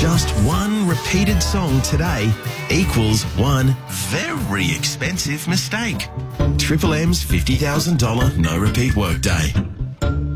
Just one repeated song today equals one very expensive mistake. Triple M's $50,000 no repeat workday.